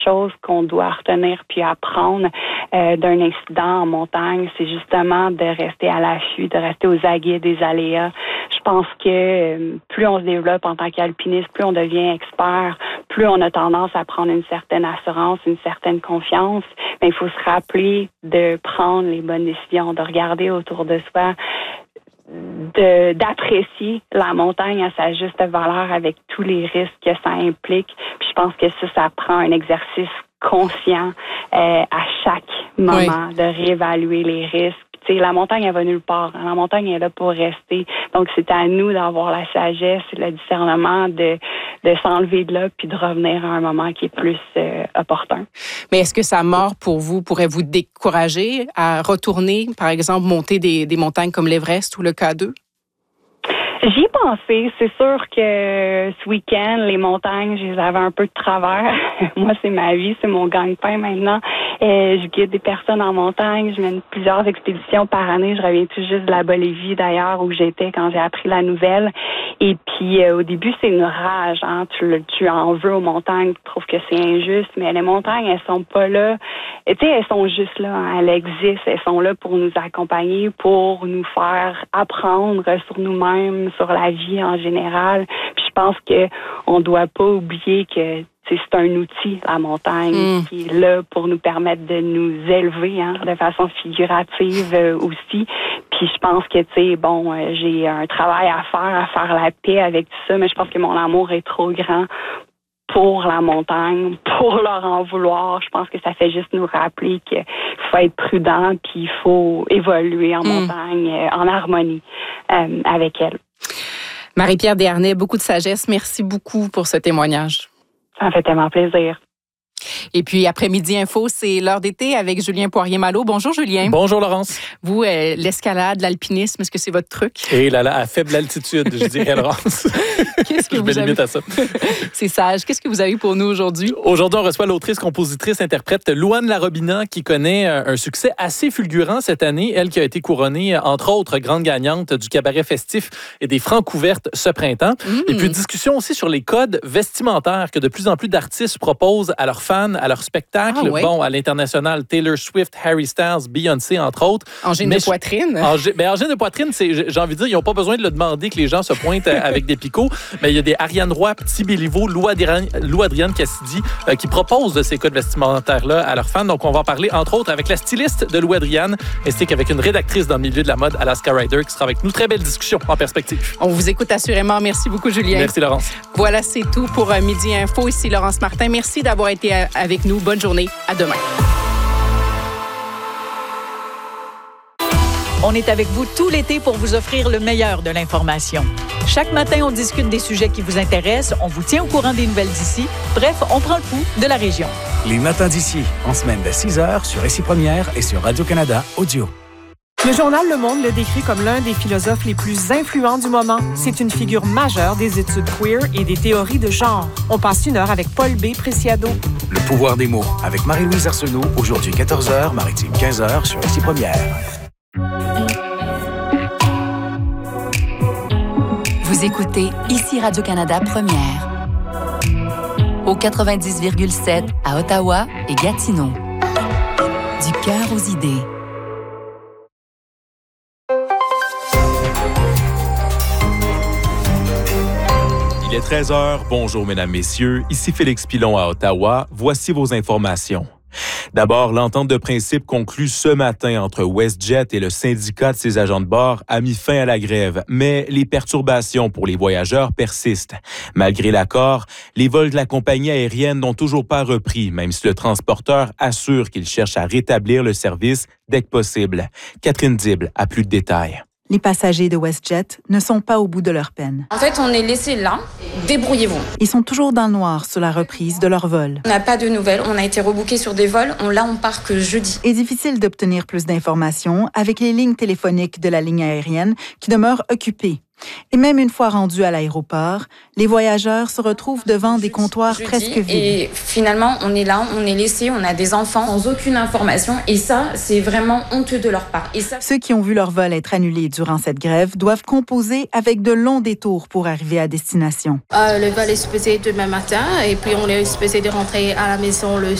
chose qu'on doit retenir puis apprendre d'un incident en montagne, c'est justement de rester à l'affût, de rester aux aguets des aléas. Je pense que plus on se développe en tant qu'alpiniste, plus on devient expert, plus on a tendance à prendre une certaine assurance, une certaine confiance. Mais il faut se rappeler de prendre les bonnes décisions, de regarder autour de soi, d'apprécier la montagne à sa juste valeur avec tous les risques que ça implique. Puis je pense que ça prend un exercice conscient à chaque moment de réévaluer les risques. Tu sais, la montagne, elle va nulle part. La montagne est là pour rester. Donc, c'est à nous d'avoir la sagesse et le discernement de s'enlever de là puis de revenir à un moment qui est plus opportun. Mais est-ce que sa mort, pour vous, pourrait vous décourager à retourner, par exemple, monter des montagnes comme l'Everest ou le K2? J'y ai pensé. C'est sûr que ce week-end, les montagnes, je les avais un peu de travers. Moi, c'est ma vie, c'est mon gagne-pain maintenant. Je guide des personnes en montagne. Je mène plusieurs expéditions par année. Je reviens tout juste de la Bolivie, d'ailleurs, où j'étais quand j'ai appris la nouvelle. Et puis, au début, c'est une rage. Hein? Tu en veux aux montagnes. Tu trouves que c'est injuste. Mais les montagnes, elles sont pas là. Tu sais, elles sont juste là. Hein? Elles existent. Elles sont là pour nous accompagner, pour nous faire apprendre sur nous-mêmes, sur la vie en général. Puis je pense que on doit pas oublier que c'est un outil, la montagne, qui est là pour nous permettre de nous élever, hein, de façon figurative aussi. Puis je pense que, j'ai un travail à faire la paix avec tout ça, mais je pense que mon amour est trop grand pour la montagne, pour leur en vouloir. Je pense que ça fait juste nous rappeler qu'il faut être prudent, puis il faut évoluer en montagne, en harmonie avec elle. Marie-Pierre Desharnais, beaucoup de sagesse. Merci beaucoup pour ce témoignage. Ça me fait tellement plaisir. Et puis, après-midi info, c'est l'heure d'été avec Julien Poirier-Malo. Bonjour, Julien. Bonjour, Laurence. Vous, l'escalade, l'alpinisme, est-ce que c'est votre truc? Et à faible altitude, je dirais, Laurence. Qu'est-ce que je me limite à ça. C'est sage. Qu'est-ce que vous avez pour nous aujourd'hui? Aujourd'hui, on reçoit l'autrice, compositrice, interprète Louane Larobina, qui connaît un succès assez fulgurant cette année. Elle qui a été couronnée, entre autres, grande gagnante du cabaret festif et des francs couvertes ce printemps. Et puis, discussion aussi sur les codes vestimentaires que de plus en plus d'artistes proposent à leurs fans, à leur spectacle. Ah, oui. Bon, à l'international, Taylor Swift, Harry Styles, Beyoncé, entre autres. Angine de poitrine. Angine de poitrine, j'ai envie de dire, ils n'ont pas besoin de le demander que les gens se pointent avec des picots. Mais il y a des Ariane Roy, Petit Béliveau, Lou Adrienne Cassidy qui proposent de ces codes vestimentaires-là à leurs fans. Donc, on va en parler, entre autres, avec la styliste de Lou Adrienne, ainsi qu'avec une rédactrice dans le milieu de la mode, Alaska Ryder, qui sera avec nous. Très belle discussion en perspective. On vous écoute assurément. Merci beaucoup, Julien. Merci, Laurence. Voilà, c'est tout pour Midi Info. Ici Laurence Martin. Merci d'avoir été avec nous. Bonne journée. À demain. On est avec vous tout l'été pour vous offrir le meilleur de l'information. Chaque matin, on discute des sujets qui vous intéressent, on vous tient au courant des nouvelles d'ici. Bref, on prend le pouls de la région. Les matins d'ici, en semaine dès 6h sur Ici Première et sur Radio-Canada Audio. Le journal Le Monde le décrit comme l'un des philosophes les plus influents du moment. C'est une figure majeure des études queer et des théories de genre. On passe une heure avec Paul B. Preciado. Le pouvoir des mots avec Marie-Louise Arsenault, aujourd'hui 14h, Maritime 15h sur Ici Première. Vous écoutez Ici Radio-Canada Première. Au 90,7 à Ottawa et Gatineau. Du cœur aux idées. Il est 13h. Bonjour, mesdames, messieurs. Ici Félix Pilon à Ottawa. Voici vos informations. D'abord, l'entente de principe conclue ce matin entre WestJet et le syndicat de ses agents de bord a mis fin à la grève, mais les perturbations pour les voyageurs persistent. Malgré l'accord, les vols de la compagnie aérienne n'ont toujours pas repris, même si le transporteur assure qu'il cherche à rétablir le service dès que possible. Catherine Dible a plus de détails. Les passagers de WestJet ne sont pas au bout de leur peine. En fait, on est laissés là. Débrouillez-vous. Ils sont toujours dans le noir sur la reprise de leur vol. On n'a pas de nouvelles. On a été rebooké sur des vols. On part que jeudi. Et difficile d'obtenir plus d'informations avec les lignes téléphoniques de la ligne aérienne qui demeurent occupées. Et même une fois rendus à l'aéroport, les voyageurs se retrouvent devant des comptoirs presque vides. Et finalement, on est là, on est laissé, on a des enfants sans aucune information. Et ça, c'est vraiment honteux de leur part. Et ça... Ceux qui ont vu leur vol être annulé durant cette grève doivent composer avec de longs détours pour arriver à destination. Le vol est supposé demain matin et puis on est supposé de rentrer à la maison le